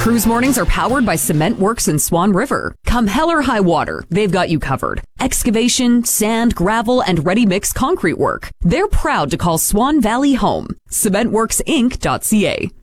Cruise mornings are powered by Cement Works in Swan River. Come hell or high water, they've got you covered. Excavation, sand, gravel, and ready-mix concrete work. They're proud to call Swan Valley home. CementWorksInc.ca.